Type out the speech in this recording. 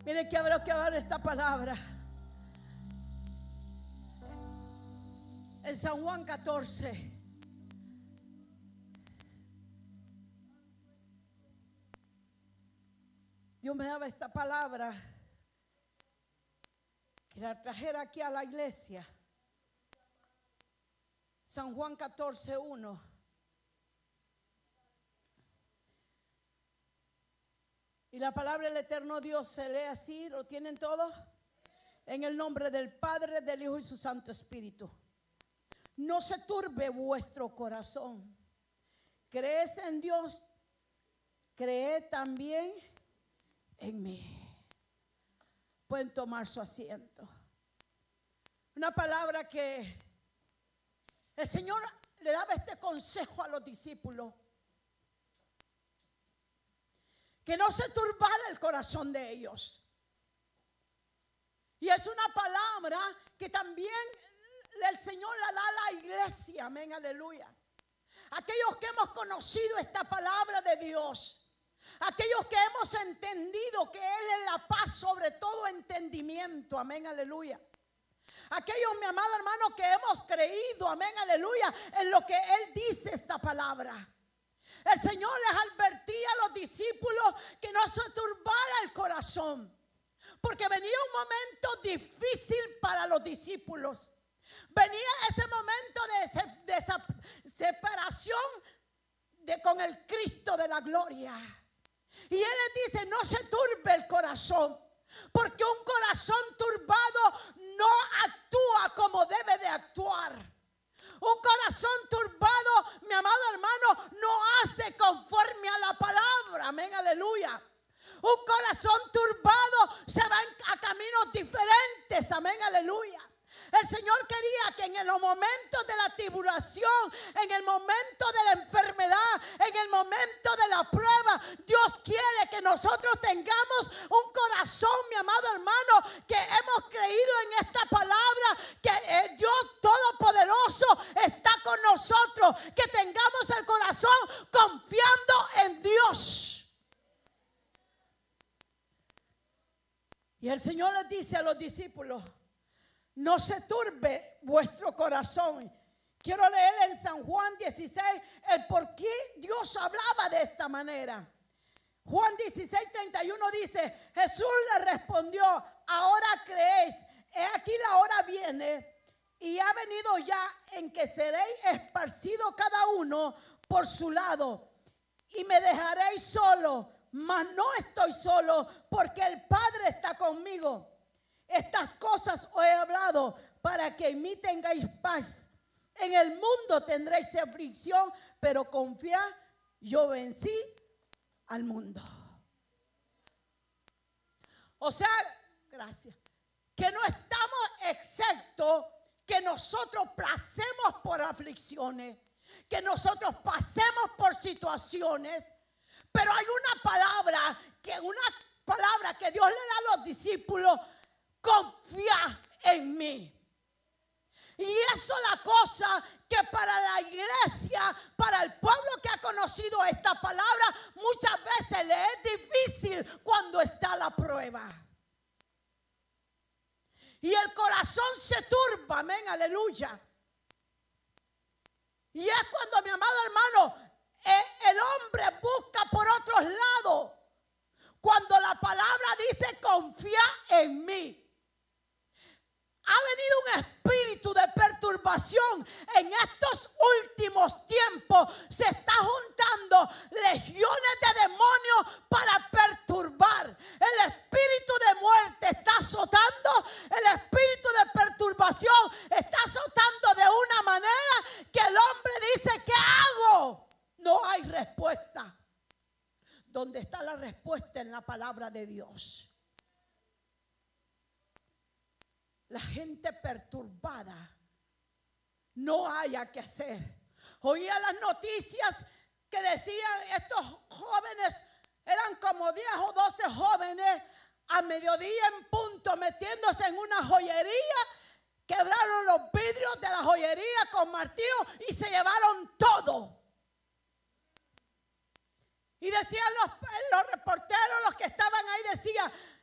Mire, quiero que abra esta palabra en San Juan 14. Dios me daba esta palabra que la trajera aquí a la iglesia. San Juan 14:1. Y la palabra del eterno Dios se lee así. ¿Lo tienen todos? En el nombre del Padre, del Hijo y su Santo Espíritu. No se turbe vuestro corazón. Creed en Dios, creed también en mí. Pueden tomar su asiento. Una palabra que el Señor le daba este consejo a los discípulos: que no se turbara el corazón de ellos. Y es una palabra que también el Señor la da a la iglesia. Amén, aleluya. Aquellos que hemos conocido esta palabra de Dios, aquellos que hemos entendido que Él es la paz sobre todo entendimiento. Amén, aleluya. Aquellos, mi amado hermano, que hemos creído, amén, aleluya, en lo que Él dice esta palabra. El Señor les advertía a los discípulos que no se turbara el corazón, porque venía un momento difícil para los discípulos. Venía ese momento de separación con el Cristo de la gloria. Y Él les dice: no se turbe el corazón, porque un corazón turbado no actúa como debe de actuar. Un corazón turbado, mi amado hermano, no hace conforme a la palabra. Amén, aleluya. Un corazón turbado se va a caminos diferentes. Amén, aleluya. El Señor quería que en los momentos de la tribulación, en el momento de la enfermedad, en el momento de la prueba, Dios quiere que nosotros tengamos un corazón, mi amado hermano, que hemos creído en esta palabra, que el Dios Todopoderoso está con nosotros, que tengamos el corazón confiando en Dios. Y el Señor les dice a los discípulos: no se turbe vuestro corazón. Quiero leer en San Juan 16 el por qué Dios hablaba de esta manera. Juan 16:31 dice: Jesús le respondió: ahora creéis. He aquí la hora viene y ha venido ya en que seréis esparcidos cada uno por su lado, y me dejaréis solo. Mas no estoy solo, porque el Padre está conmigo. Estas cosas os he hablado para que en mí tengáis paz. En el mundo tendréis aflicción, pero confiad, yo vencí al mundo. O sea, gracias, que no estamos exentos, que nosotros pasemos por aflicciones, que nosotros pasemos por situaciones, pero hay una palabra que Dios le da a los discípulos: confía en mí. Y eso es la cosa que para la iglesia, para el pueblo que ha conocido esta palabra, muchas veces le es difícil cuando está la prueba. Y el corazón se turba, amén, aleluya. Y es cuando, mi amado hermano, el hombre busca por otros lados, cuando la palabra dice: confía en mí. Ha venido un espíritu de perturbación en estos últimos tiempos. Se está juntando legiones de demonios para perturbar. El espíritu de muerte está azotando. El espíritu de perturbación está azotando de una manera que el hombre dice: ¿qué hago? No hay respuesta. ¿Dónde está la respuesta? En la palabra de Dios. La gente perturbada, no haya que hacer. Oía las noticias que decían: estos jóvenes, eran como 10 o 12 jóvenes, a mediodía en punto, metiéndose en una joyería, quebraron los vidrios de la joyería con martillo y se llevaron todo. Y decían los reporteros, los que estaban ahí, decían: